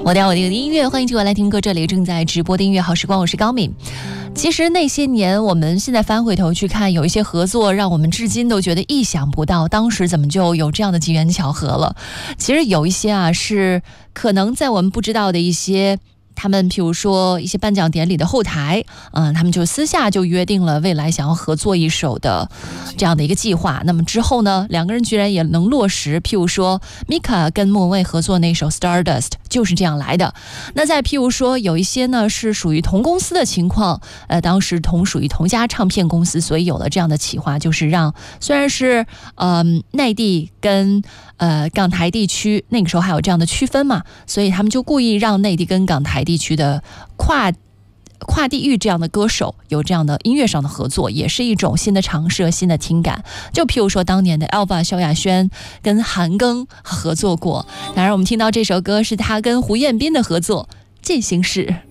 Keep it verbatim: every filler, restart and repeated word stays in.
我的我的音乐，欢迎继续来听歌，这里正在直播的音乐好时光，我是高敏。其实那些年，我们现在翻回头去看，有一些合作让我们至今都觉得意想不到，当时怎么就有这样的机缘巧合了。其实有一些啊，是可能在我们不知道的一些他们譬如说一些颁奖典礼的后台，嗯，他们就私下就约定了未来想要合作一首的这样的一个计划。那么之后呢，两个人居然也能落实，譬如说 Mika 跟莫文蔚合作那首 Stardust 就是这样来的。那再譬如说有一些呢是属于同公司的情况，呃，当时同属于同家唱片公司，所以有了这样的企划，就是让虽然是嗯内地跟呃港台地区那个时候还有这样的区分嘛，所以他们就故意让内地跟港台地区的跨跨地域这样的歌手有这样的音乐上的合作，也是一种新的尝试，新的听感。就譬如说当年的 Elva 萧亚轩跟韩庚合作过，当然我们听到这首歌是他跟胡彦斌的合作《进行式》。